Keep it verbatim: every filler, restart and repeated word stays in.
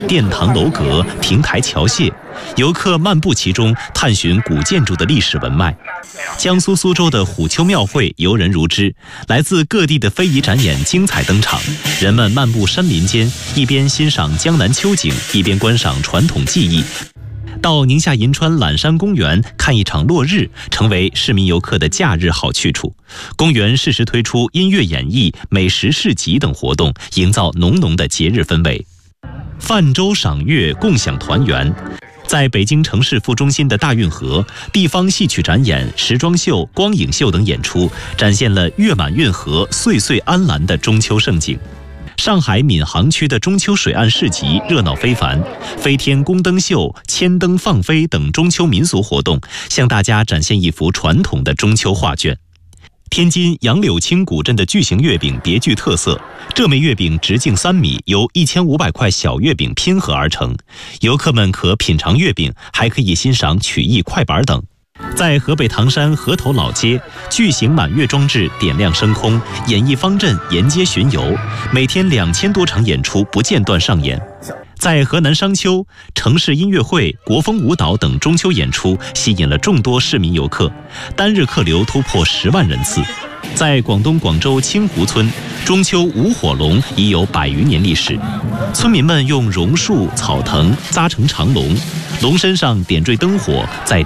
殿堂楼阁、亭台桥榭，游客漫步其中，探寻古建筑的历史文脉。江苏苏州的虎丘庙会游人如织，来自各地的非遗展演精彩登场，人们漫步山林间，一边欣赏江南秋景，一边观赏传统技艺。到宁夏银川揽山公园看一场落日，成为市民游客的假日好去处。公园适时推出音乐演绎、美食市集等活动，营造浓浓的节日氛围。泛舟赏月，共享团圆。在北京城市副中心的大运河，地方戏曲展演、时装秀、光影秀等演出，展现了月满运河、岁岁安澜的中秋盛景。上海闵行区的中秋水岸市集热闹非凡，飞天宫灯秀、千灯放飞等中秋民俗活动，向大家展现一幅传统的中秋画卷。天津杨柳青古镇的巨型月饼别具特色，这枚月饼直径三米，由一千五百块小月饼拼合而成。游客们可品尝月饼，还可以欣赏曲艺快板等。在河北唐山河头老街，巨型满月装置点亮升空，演艺方阵沿街巡游，每天两千多场演出不间断上演。在河南商丘，城市音乐会、国风舞蹈等中秋演出吸引了众多市民游客，单日客流突破十万人次。在广东广州清湖村，中秋舞火龙已有百余年历史，村民们用榕树、草藤扎成长龙，龙身上点缀灯火，在